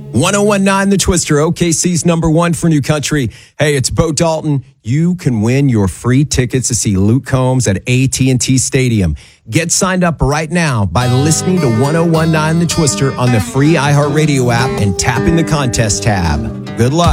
1019 The Twister, OKC's number one for New Country. Hey, it's Bo Dalton. You can win your free tickets to see Luke Combs at AT&T Stadium. Get signed up right now by listening to 1019 The Twister on the free iHeartRadio app and tapping the contest tab. Good luck.